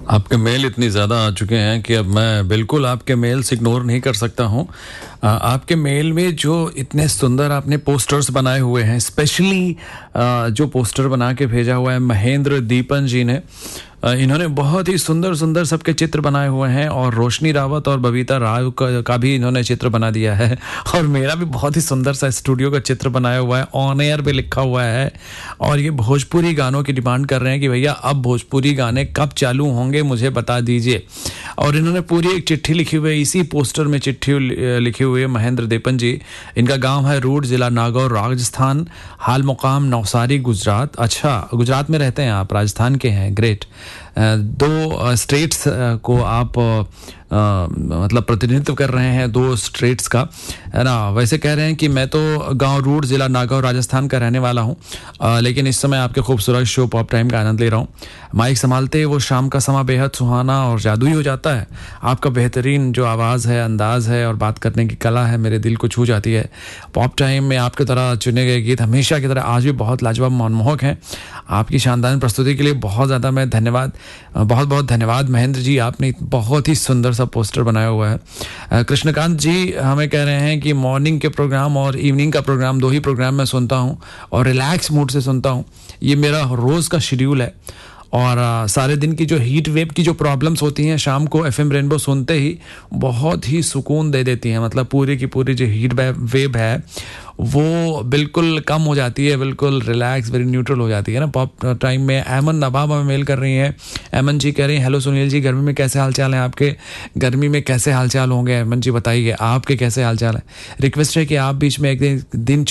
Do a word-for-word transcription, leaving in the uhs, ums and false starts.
आपके मेल इतनी ज़्यादा आ चुके हैं कि अब मैं बिल्कुल आपके मेल्स इग्नोर नहीं कर सकता हूँ। आ, आपके मेल में जो इतने सुंदर आपने पोस्टर्स बनाए हुए हैं, स्पेशली जो पोस्टर बना के भेजा हुआ है महेंद्र दीपन जी ने, आ, इन्होंने बहुत ही सुंदर सुंदर सबके चित्र बनाए हुए हैं और रोशनी रावत और बबीता राव का, का भी इन्होंने चित्र बना दिया है और मेरा भी बहुत ही सुंदर सा स्टूडियो का चित्र बनाया हुआ है, ऑन एयर पे लिखा हुआ है और ये भोजपुरी गानों की डिमांड कर रहे हैं कि भैया अब भोजपुरी गाने कब चालू होंगे मुझे बता दीजिए। और इन्होंने पूरी एक चिट्ठी लिखी हुई है, इसी पोस्टर में चिट्ठी लिखी हुई है महेंद्र दीपन जी। इनका गांव है रूड, जिला नागौर, राजस्थान, हाल मुकाम नवसारी, गुजरात। अच्छा, गुजरात में रहते हैं आप, राजस्थान के हैं, ग्रेट। दो स्टेट्स को आप आ, मतलब प्रतिनिधित्व कर रहे हैं, दो स्टेट्स का, है ना। वैसे कह रहे हैं कि मैं तो गांव रूड, जिला नागौर, राजस्थान का रहने वाला हूं, लेकिन इस समय आपके खूबसूरत शो पॉप टाइम का आनंद ले रहा हूं। माइक संभालते वो शाम का समा बेहद सुहाना और जादुई हो जाता है। आपका बेहतरीन जो आवाज़ है, अंदाज़ है और बात करने की कला है, मेरे दिल को छू जाती है। पॉप टाइम में आपके तरह चुने गए गीत हमेशा की तरह आज भी बहुत लाजवाब, मनमोहक हैं। आपकी शानदार प्रस्तुति के लिए बहुत ज़्यादा मैं धन्यवाद, बहुत बहुत धन्यवाद महेंद्र जी। आपने बहुत ही सुंदर सा पोस्टर बनाया हुआ है। कृष्णकांत जी हमें कह रहे हैं कि मॉर्निंग के प्रोग्राम और इवनिंग का प्रोग्राम, दो ही प्रोग्राम मैं सुनता हूँ और रिलैक्स मूड से सुनता हूँ। ये मेरा रोज़ का शेड्यूल है और आ, सारे दिन की जो हीट वेव की जो प्रॉब्लम्स होती हैं, शाम को एफएम रेनबो सुनते ही बहुत ही सुकून दे देती हैं। मतलब पूरी की पूरी जो हीट वेव है वो बिल्कुल कम हो जाती है, बिल्कुल रिलैक्स, वेरी न्यूट्रल हो जाती है ना पॉप टाइम में। एमन नवाब हमें मेल कर रही हैं। एमन जी कह रही हैं, हेलो सुनील जी, गर्मी में कैसे हालचाल हैं आपके? गर्मी में कैसे हालचाल होंगे एमन जी, बताइए आपके कैसे हालचाल है। रिक्वेस्ट है कि आप बीच में एक दिन